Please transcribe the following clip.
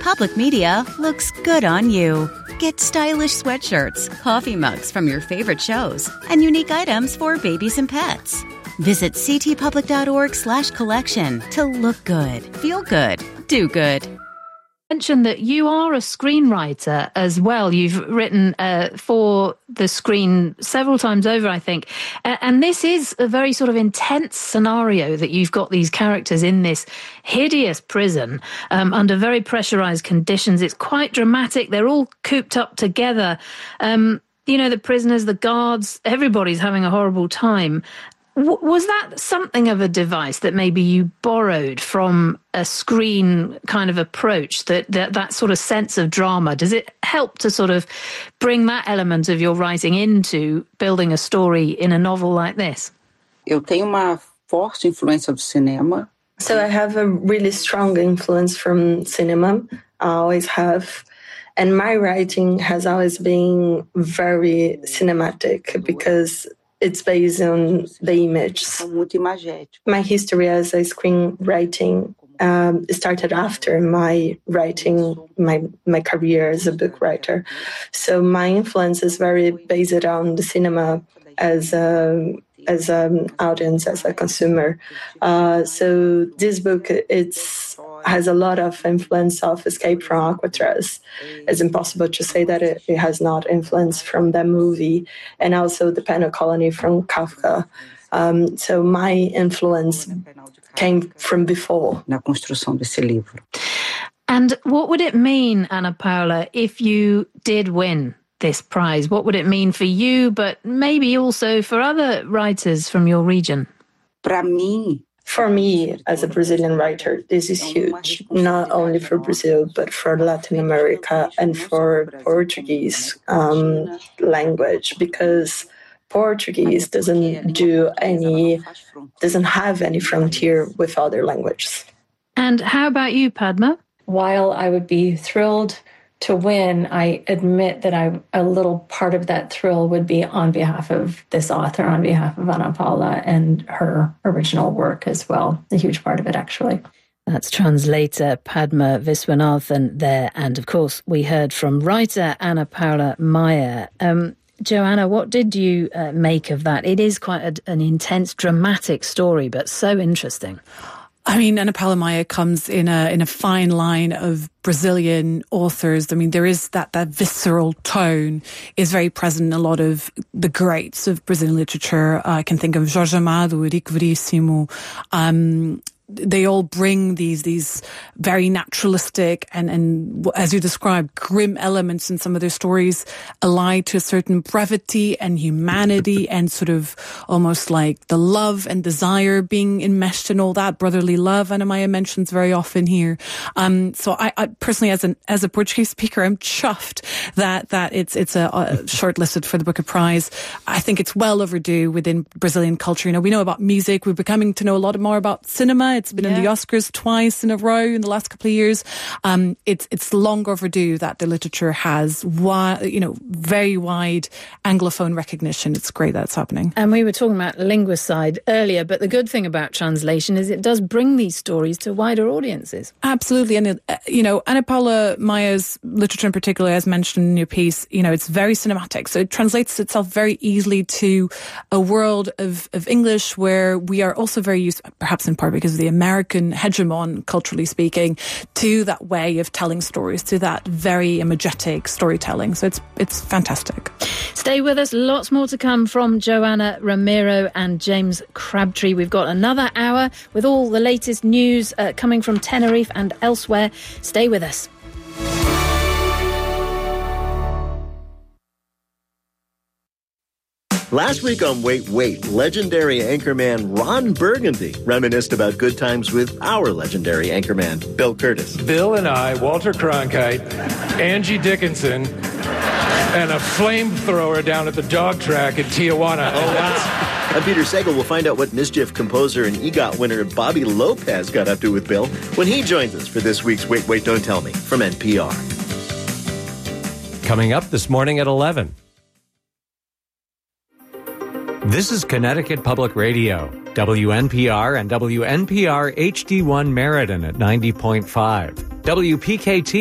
Public Media looks good on you. Get stylish sweatshirts, coffee mugs from your favorite shows, and unique items for babies and pets. Visit ctpublic.org/collection to look good, feel good, do good. Mention that you are a screenwriter as well. You've written for the screen several times over, I think. And this is a very sort of intense scenario that you've got these characters in this hideous prison under very pressurized conditions. It's quite dramatic. They're all cooped up together. You know, the prisoners, the guards, everybody's having a horrible time. Was that something of a device that maybe you borrowed from a screen kind of approach, that sort of sense of drama? Does it help to sort of bring that element of your writing into building a story in a novel like this? Eu tenho uma forte influência do cinema. So I have a really strong influence from cinema. I always have. And my writing has always been very cinematic because it's based on the images. My history as a screenwriting started after my writing, my career as a book writer. So my influence is very based on the cinema as an audience, as a consumer. So this book, has a lot of influence of Escape from Alcatraz. It's impossible to say that it has not influence from that movie, and also the Penal Colony from Kafka. So my influence came from before. Na construção desse livro. And what would it mean, Ana Paula, if you did win this prize? What would it mean for you, but maybe also for other writers from your region? Para mim, for me, as a Brazilian writer, this is huge, not only for Brazil, but for Latin America and for Portuguese language, because Portuguese doesn't have any frontier with other languages. And how about you, Padma? While I would be thrilled to win, I admit that a little part of that thrill would be on behalf of this author, on behalf of Ana Paula and her original work as well. A huge part of it, actually. That's translator Padma Viswanathan there. And of course, we heard from writer Ana Paula Mayer. Joanna, what did you make of that? It is quite an intense, dramatic story, but so interesting. I mean, Ana Paula Mayer comes in a fine line of Brazilian authors. I mean, there is that visceral tone is very present in a lot of the greats of Brazilian literature. I can think of Jorge Amado, Eurico Verissimo. They all bring these very naturalistic and as you described, grim elements in some of their stories, allied to a certain brevity and humanity and sort of almost like the love and desire being enmeshed in all that brotherly love. Ana Maya mentions very often here. So I personally, as a Portuguese speaker, I'm chuffed that it's shortlisted for the Booker Prize. I think it's well overdue within Brazilian culture. You know, we know about music. We're becoming to know a lot more about cinema. It's been in the Oscars twice in a row in the last couple of years. It's long overdue that the literature has very wide Anglophone recognition. It's great that it's happening. And we were talking about linguicide earlier, but the good thing about translation is it does bring these stories to wider audiences. Absolutely. And, Ana Paula Mayer's literature in particular, as mentioned in your piece, it's very cinematic. So it translates itself very easily to a world of English where we are also very used, perhaps in part because of the American hegemon, culturally speaking, to that way of telling stories, to that very imagetic storytelling. So it's fantastic. Stay with us. Lots more to come from Joanna Ramiro and James Crabtree. We've got another hour with all the latest news coming from Tenerife and elsewhere. Stay with us. Last week on Wait, Wait, legendary anchorman Ron Burgundy reminisced about good times with our legendary anchorman, Bill Curtis. Bill and I, Walter Cronkite, Angie Dickinson, and a flamethrower down at the dog track in Tijuana. Oh, wow. I'm Peter Sagal. We'll find out what Mischief composer and EGOT winner Bobby Lopez got up to with Bill when he joins us for this week's Wait, Wait, Don't Tell Me from NPR. Coming up this morning at 11. This is Connecticut Public Radio, WNPR and WNPR HD1 Meriden at 90.5, WPKT